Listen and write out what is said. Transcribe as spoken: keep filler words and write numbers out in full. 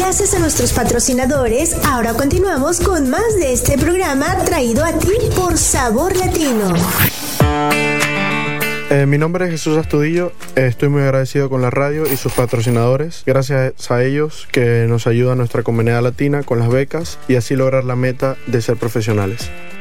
Gracias a nuestros patrocinadores, ahora continuamos con más de este programa traído a ti por Sabor Latino. Eh, mi nombre es Jesús Astudillo, eh, estoy muy agradecido con la radio y sus patrocinadores, gracias a ellos que nos ayuda nuestra comunidad latina con las becas y así lograr la meta de ser profesionales.